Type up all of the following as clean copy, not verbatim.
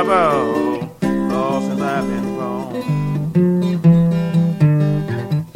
trouble, oh, since I've been born.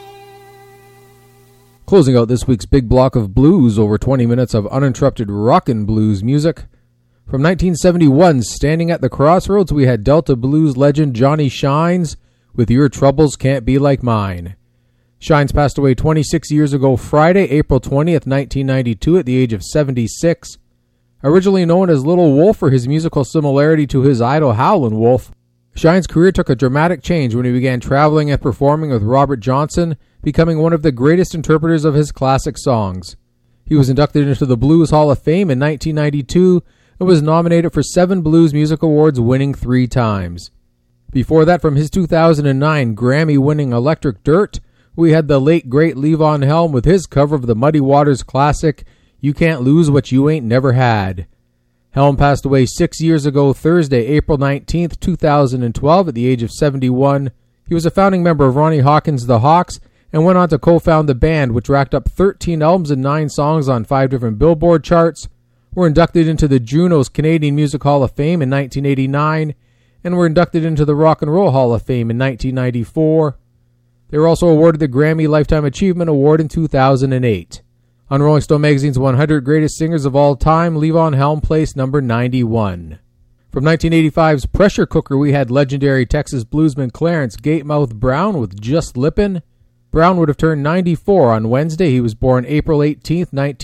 Closing out this week's big block of blues, over 20 minutes of uninterrupted rockin' blues music. From 1971, standing at the crossroads, we had Delta blues legend Johnny Shines with Your Troubles Can't Be Like Mine. Shines passed away 26 years ago Friday, April 20th, 1992 at the age of 76. Originally known as Little Wolf for his musical similarity to his idol Howlin' Wolf, Shines' career took a dramatic change when he began traveling and performing with Robert Johnson, becoming one of the greatest interpreters of his classic songs. He was inducted into the Blues Hall of Fame in 1992 and was nominated for 7 Blues Music Awards, winning 3 times. Before that, from his 2009 Grammy-winning Electric Dirt, we had the late great Levon Helm with his cover of the Muddy Waters classic, You Can't Lose What You Ain't Never Had. Helm passed away 6 years ago Thursday, April 19th, 2012 at the age of 71. He was a founding member of Ronnie Hawkins' The Hawks and went on to co-found the band, which racked up 13 albums and 9 songs on 5 different Billboard charts, were inducted into the Junos Canadian Music Hall of Fame in 1989, and were inducted into the Rock and Roll Hall of Fame in 1994. They were also awarded the Grammy Lifetime Achievement Award in 2008. On Rolling Stone magazine's 100 Greatest Singers of All Time, Levon Helm placed number 91. From 1985's Pressure Cooker, we had legendary Texas bluesman Clarence Gatemouth Brown with Just Lippin'. Brown would have turned 94 on Wednesday. He was born April 18,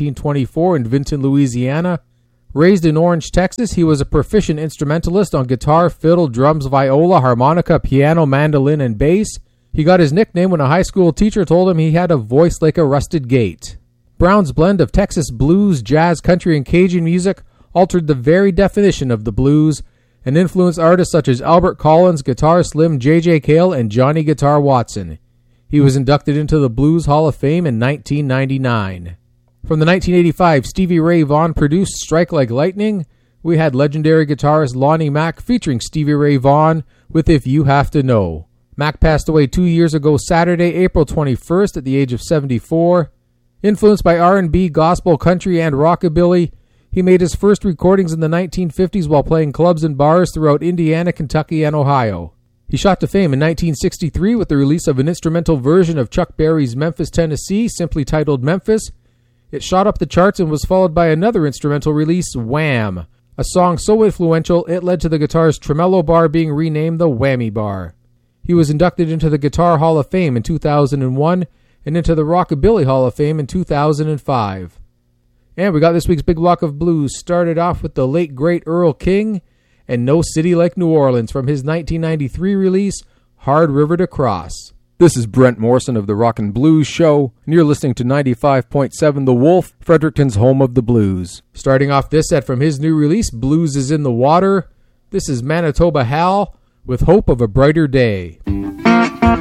1924 in Vinton, Louisiana. Raised in Orange, Texas, he was a proficient instrumentalist on guitar, fiddle, drums, viola, harmonica, piano, mandolin, and bass. He got his nickname when a high school teacher told him he had a voice like a rusted gate. Brown's blend of Texas blues, jazz, country, and Cajun music altered the very definition of the blues and influenced artists such as Albert Collins, Guitar Slim, J.J. Cale, and Johnny Guitar Watson. He was inducted into the Blues Hall of Fame in 1999. From the 1985 Stevie Ray Vaughan produced Strike Like Lightning, we had legendary guitarist Lonnie Mack featuring Stevie Ray Vaughan with If You Have to Know. Mack passed away 2 years ago Saturday, April 21st at the age of 74. Influenced by R&B, gospel, country, and rockabilly, he made his first recordings in the 1950s while playing clubs and bars throughout Indiana, Kentucky, and Ohio. He shot to fame in 1963 with the release of an instrumental version of Chuck Berry's Memphis, Tennessee, simply titled Memphis. It shot up the charts and was followed by another instrumental release, Wham!, a song so influential it led to the guitar's tremolo bar being renamed the Whammy Bar. He was inducted into the Guitar Hall of Fame in 2001 and into the Rockabilly Hall of Fame in 2005. And we got this week's big block of blues. Started off with the late great Earl King and No City Like New Orleans from his 1993 release, Hard River to Cross. This is Brent Morrison of the Rockin' Blues Show, and you're listening to 95.7 The Wolf, Fredericton's home of the blues. Starting off this set from his new release, Blues is in the Water, this is Manitoba Hal with Hope of a Brighter Day.